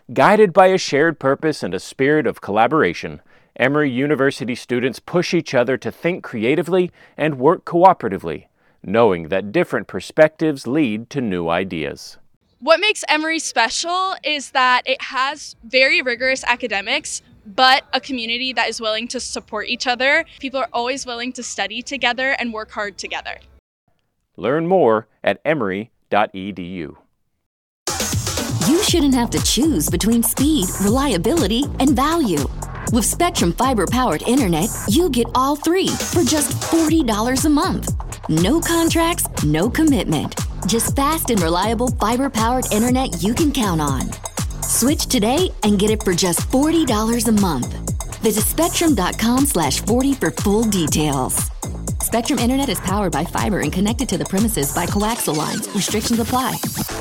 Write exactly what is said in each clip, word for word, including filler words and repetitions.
Guided by a shared purpose and a spirit of collaboration, Emory University students push each other to think creatively and work cooperatively, knowing that different perspectives lead to new ideas. What makes Emory special is that it has very rigorous academics, but a community that is willing to support each other. People are always willing to study together and work hard together. Learn more at emory dot e d u. You shouldn't have to choose between speed, reliability, and value. With Spectrum Fiber-powered internet, you get all three for just forty dollars a month. No contracts, no commitment. Just fast and reliable fiber-powered internet you can count on. Switch today and get it for just forty dollars a month. Visit spectrum.com slash 40 for full details. Spectrum Internet is powered by fiber and connected to the premises by coaxial lines. Restrictions apply.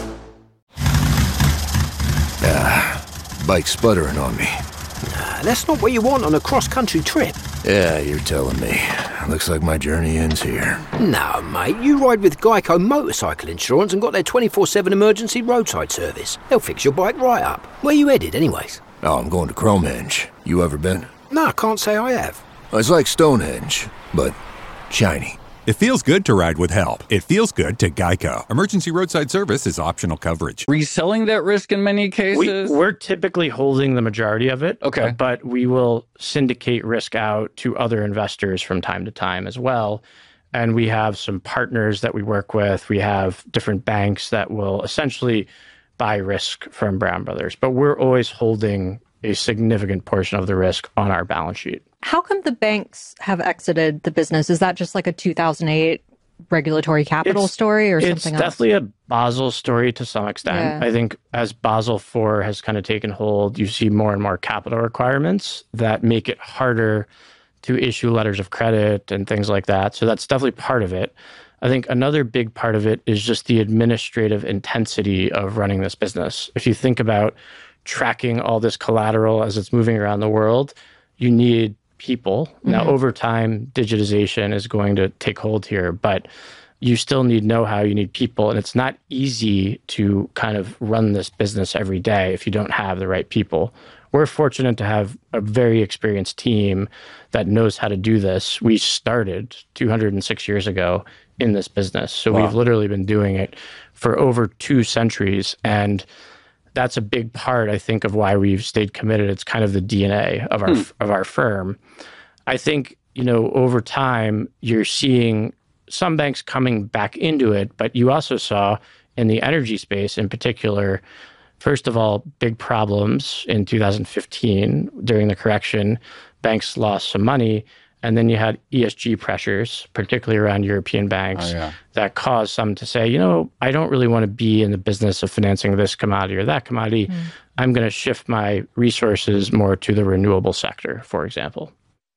Ah, bike's sputtering on me. Nah, that's not what you want on a cross-country trip. Yeah, you're telling me. Looks like my journey ends here. No, mate, you ride with Geico Motorcycle Insurance and got their twenty-four seven emergency roadside service. They'll fix your bike right up. Where you headed, anyways? Oh, I'm going to Cromenge. You ever been? No, I can't say I have. It's like Stonehenge, but shiny. It feels good to ride with help. It feels good to Geico. Emergency roadside service is optional coverage. Reselling that risk in many cases? We, we're typically holding the majority of it. Okay. But we will syndicate risk out to other investors from time to time as well. And we have some partners that we work with. We have different banks that will essentially buy risk from Brown Brothers. But we're always holding a significant portion of the risk on our balance sheet. How come the banks have exited the business? Is that just like a two thousand eight regulatory capital it's, story or something else? It's definitely a Basel story to some extent. Yeah. I think as Basel four has kind of taken hold, you see more and more capital requirements that make it harder to issue letters of credit and things like that. So that's definitely part of it. I think another big part of it is just the administrative intensity of running this business. If you think about tracking all this collateral as it's moving around the world, you need people. Mm-hmm. Now, over time, digitization is going to take hold here, but you still need know-how, you need people, and it's not easy to kind of run this business every day if you don't have the right people. We're fortunate to have a very experienced team that knows how to do this. We started two hundred six years ago in this business, so wow. We've literally been doing it for over two centuries, and that's a big part, I think, of why we've stayed committed. It's kind of the D N A of our hmm. of our firm. I think, you know, over time, you're seeing some banks coming back into it, but you also saw in the energy space in particular, first of all, big problems in two thousand fifteen during the correction. Banks lost some money. And then you had E S G pressures, particularly around European banks, oh, yeah. that caused some to say, you know, I don't really want to be in the business of financing this commodity or that commodity. Mm. I'm going to shift my resources more to the renewable sector, for example.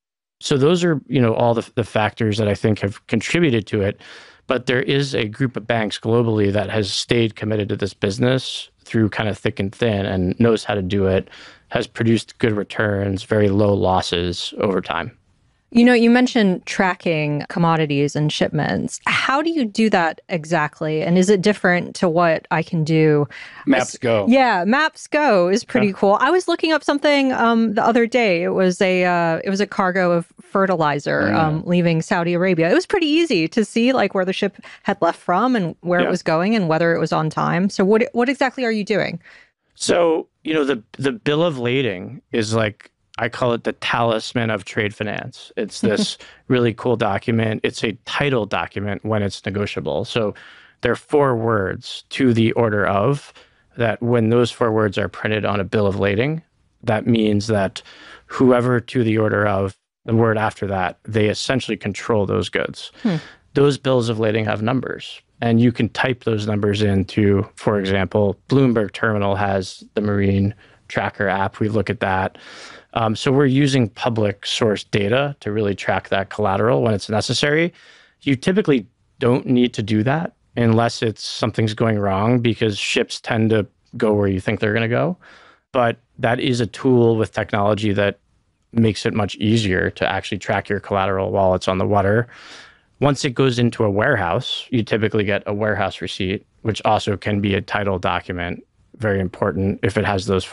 So those are, you know, all the, the factors that I think have contributed to it. But there is a group of banks globally that has stayed committed to this business through kind of thick and thin and knows how to do it, has produced good returns, very low losses over time. You know, you mentioned tracking commodities and shipments. How do you do that exactly? And is it different to what I can do? Maps Go. Yeah, Maps Go is pretty yeah. cool. I was looking up something um, the other day. It was a uh, it was a cargo of fertilizer mm. um, leaving Saudi Arabia. It was pretty easy to see like where the ship had left from and where yeah. it was going and whether it was on time. So what what exactly are you doing? So, you know, the the bill of lading is like, I call it the talisman of trade finance. It's this really cool document. It's a title document when it's negotiable. So there are four words to the order of that. When those four words are printed on a bill of lading, that means that whoever to the order of, the word after that, they essentially control those goods. Hmm. Those bills of lading have numbers. And you can type those numbers into, for example, Bloomberg Terminal has the Marine Tracker app. We look at that. Um, so we're using public source data to really track that collateral when it's necessary. You typically don't need to do that unless it's something's going wrong, because ships tend to go where you think they're going to go. But that is a tool with technology that makes it much easier to actually track your collateral while it's on the water. Once it goes into a warehouse, you typically get a warehouse receipt, which also can be a title document. Very important if it has those